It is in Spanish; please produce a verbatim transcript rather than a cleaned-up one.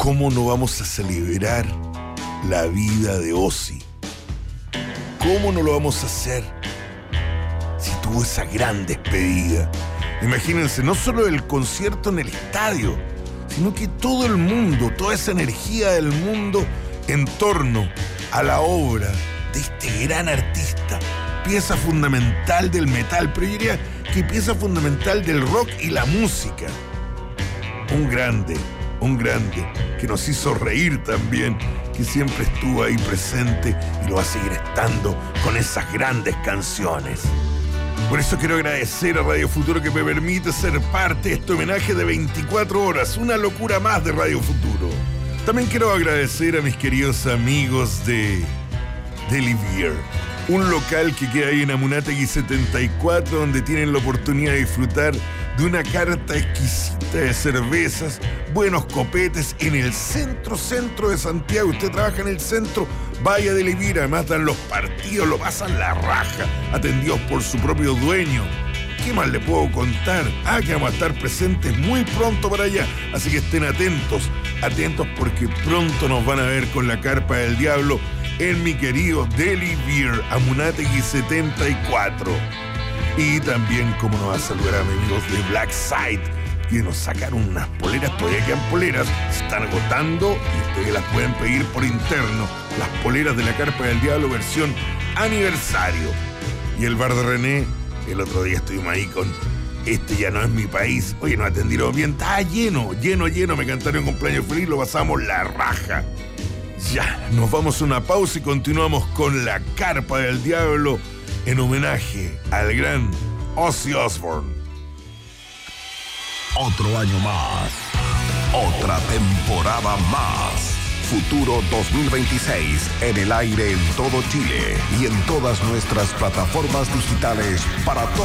¿cómo no vamos a celebrar la vida de Ozzy? ¿Cómo no lo vamos a hacer si tuvo esa gran despedida? Imagínense, no solo el concierto en el estadio, sino que todo el mundo, toda esa energía del mundo en torno a la obra de este gran artista, pieza fundamental del metal, pero yo diría que pieza fundamental del rock y la música. Un grande, un grande, que nos hizo reír también, que siempre estuvo ahí presente y lo va a seguir estando con esas grandes canciones. Por eso quiero agradecer a Radio Futuro que me permite ser parte de este homenaje de veinticuatro horas, una locura más de Radio Futuro. También quiero agradecer a mis queridos amigos de Deli Beer, un local que queda ahí en Amunátegui setenta y cuatro, donde tienen la oportunidad de disfrutar de una carta exquisita de cervezas, buenos copetes en el centro, centro de Santiago. Usted trabaja en el centro, vaya a Deli Beer, además dan los partidos, lo pasan la raja, atendidos por su propio dueño. ¿Qué más le puedo contar? Ah, que vamos a estar presentes muy pronto para allá, así que estén atentos, atentos porque pronto nos van a ver con la Carpa del Diablo en mi querido Deli Beer, Amunátegui setenta y cuatro. Y también, como nos va a saludar a mis amigos de Black Side, que nos sacaron unas poleras, todavía quedan poleras, se están agotando y ustedes las pueden pedir por interno. Las poleras de la Carpa del Diablo, versión aniversario. Y el bar de René, el otro día estuvimos ahí con Este Ya No Es Mi País. Oye, nos atendieron bien, estaba lleno, lleno, lleno, me cantaron cumpleaños feliz, lo pasamos la raja. Ya, nos vamos a una pausa y continuamos con la Carpa del Diablo en homenaje al gran Ozzy Osbourne. Otro año más, otra temporada más. Futuro dos mil veintiséis en el aire en todo Chile y en todas nuestras plataformas digitales para todos.